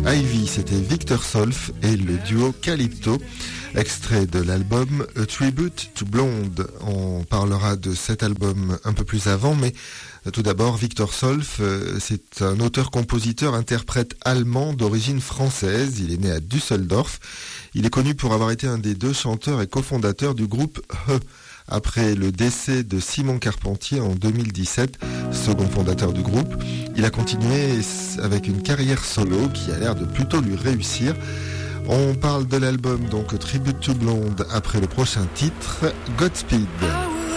Ivy, c'était Victor Solf et le duo Calypto, extrait de l'album A Tribute to Blonde. On parlera de cet album un peu plus avant, mais tout d'abord, Victor Solf, c'est un auteur-compositeur-interprète allemand d'origine française. Il est né à Düsseldorf. Il est connu pour avoir été un des 2 chanteurs et cofondateurs du groupe He. Après le décès de Simon Carpentier en 2017, second fondateur du groupe, il a continué avec une carrière solo qui a l'air de plutôt lui réussir. On parle de l'album donc Tribute to Blonde après le prochain titre, Godspeed.